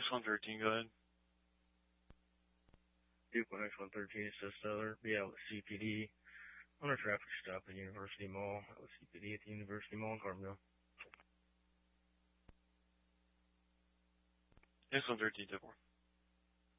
Next 113, go ahead. Duke 113, assist other. Be out with CPD on a traffic stop at University Mall. Out with CPD at the University Mall in Carbondale. Next 113, 10-4.